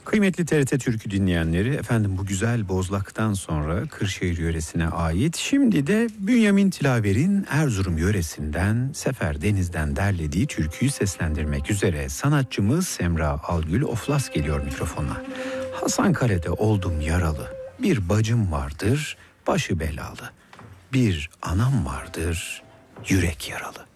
Kıymetli TRT Türkü dinleyenleri, efendim bu güzel Bozlak'tan sonra Kırşehir yöresine ait, şimdi de Bünyamin Tilaver'in Erzurum yöresinden Sefer Deniz'den derlediği türküyü seslendirmek üzere sanatçımız Semra Algül Oflas geliyor mikrofona. Hasankale'de oldum yaralı, bir bacım vardır başı belalı, bir anam vardır yürek yaralı.